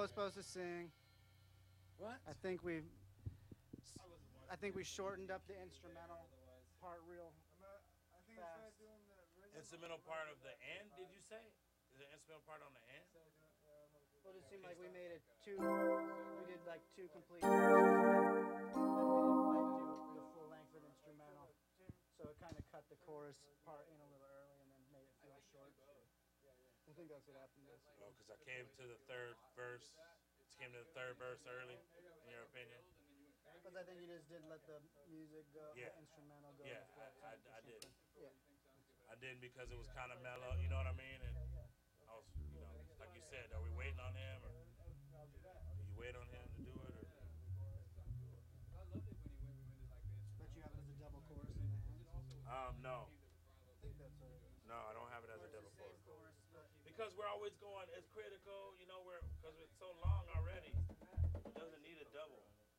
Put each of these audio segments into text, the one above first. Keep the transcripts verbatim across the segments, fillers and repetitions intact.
was supposed to sing. What? I think we, I think we shortened up the instrumental part real fast. Instrumental part of the end, did you say? Is the instrumental part on the end? Well, it seemed like we made it two. We did like two complete verses, and then we didn't like do the full length of instrumental. So it kind of cut the chorus part in a little early, and then made it feel short. I think that's what happened. Oh, because I came to the third verse. Came to the third verse early, in your opinion? Because I think you just didn't let the music go, Yeah. the instrumental go. Yeah, before I, I, it I did. Yeah. I didn't because it was kind of mellow, you know what I mean? And I was, you know, like you said, are we waiting on him, or do you wait on him to do it, or? But you have it as a double chorus in the end? Um, no. I think that's what it is. No, I don't have it as a double chorus. Because we're always going, it's critical, you know, we're because it's so long already. It doesn't need a double.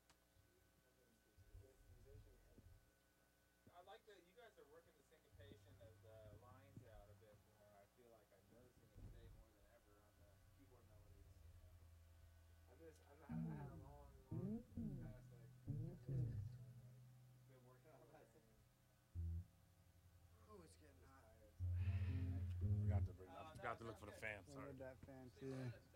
I like that you guys are working the syncopation of the lines out a bit more. I feel like I'm noticing it today more than ever on the keyboard melodies. You know? I'm just, I'm not, I had a long, long past like, been working on that. Oh, it's getting hot. Forgot to bring, I forgot to look for the fan. I Sorry. heard that fan too.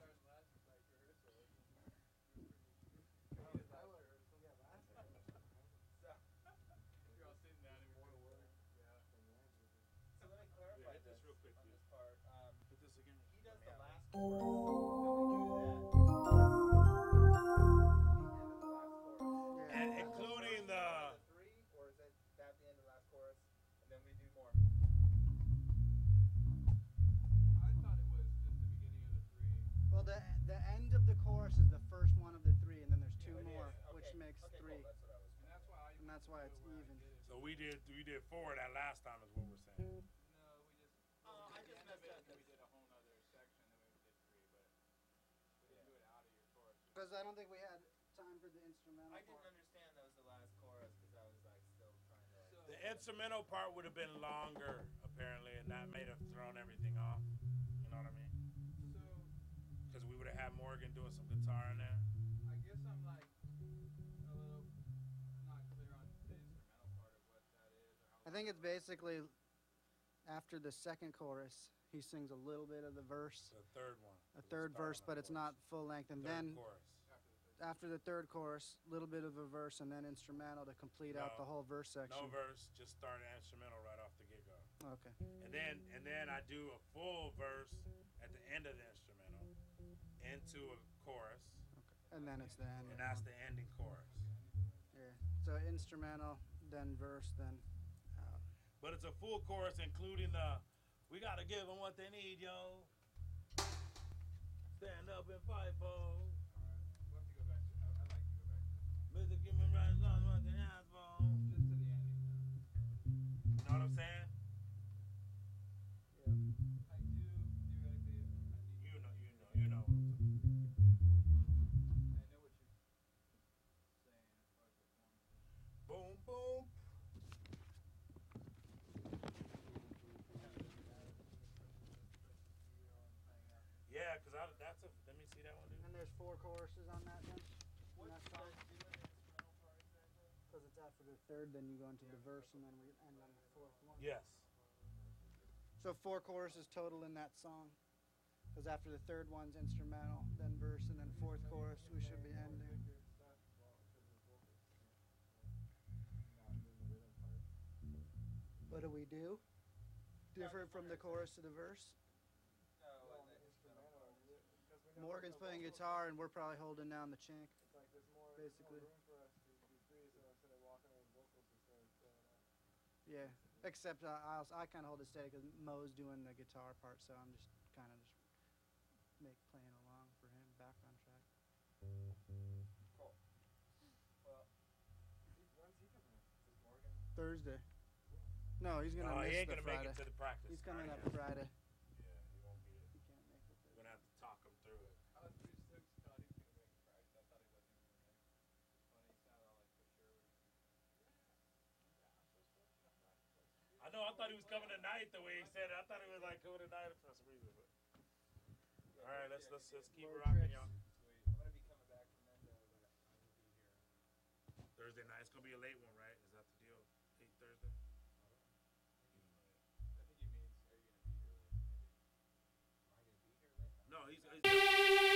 So let me clarify Yeah, hit this this real quick, on please. this part. Um, Put this again. he does the last chorus, then we do that. Yeah. And including the. Three, or is it that the end of the last chorus, and then we do more? I thought it was just the beginning of the three. Well, the the end of the chorus is the first one of the three, and then there's two It is. more, Okay. which makes Okay, three, cool. That's what I was. And that's why I and that's why it's even. So we did we did four that last time is what we're saying. No, we just Oh, I at the just end of messed it, up. we did a whole nother section, then we did three, but we didn't do it out of your chorus. Because I don't think we had time for the instrumental. I didn't part. understand that was the last chorus because I was like still trying to. Like, So The instrumental part would have been longer apparently, and that may have thrown everything off. You know what I mean? so Because we would have had Morgan doing some guitar in there. I guess I'm like a little not clear on the instrumental part of what that is or how I think it's basically after the second chorus, he sings a little bit of the verse, The third one. a We'll third start verse, on but the it's chorus. not full length, and Third then chorus. after the third chorus, a little bit of a verse, and then instrumental to complete out No. the whole verse section. No verse, just start an instrumental right off the get-go. Okay. And then and then I do a full verse at the end of the instrumental into a chorus, And then it's the end. and that's the ending chorus. Yeah. So instrumental, then verse, then out. But it's a full chorus including the we gotta give them what they need, yo. Stand up and fight for. Alright, we'll have to go back to I, I'd like to go back to Mister Give me right on what they ask for. just to the ending though. You know what I'm saying? Yeah. I do theoretically I need You know, you know, you know. I know what you're saying as far as the form. Boom, boom. Yeah, cause I, that's a. Let me see that one, dude. And there's four choruses on that then? On what's that the song? doing the instrumental part exactly? Because it's after the third, then you go into the verse, and then we end on the fourth one. Yes. So four choruses total in that song. Because after the third one's instrumental, then verse, and then fourth chorus, we should be ending. What do we do? Different from the chorus to the verse? No, and the instrumental part. Morgan's playing guitar, and we're probably holding down the chink. Basically. Yeah, except uh, I also, I kind of hold it steady because Mo's doing the guitar part, so I'm just kind of just make playing along for him, background track. Cool. Well, when's he coming in? Is Morgan? Thursday. No, he's gonna No, miss he ain't the gonna Friday. make it to the practice. He's coming Right, up yeah. Friday. Yeah, he won't be He there. can't make it. We're gonna have to talk him through it. I was pretty stoked thought he was gonna make practice. I thought he wasn't even gonna make it. It's funny, he sounded all like for sure. I know. I thought he was coming tonight. The way he said it, I thought he was like coming tonight for some reason. But. All right, let's let's let's keep Road rocking, trips. y'all. Sweet. Thursday night. It's gonna be a late one, right?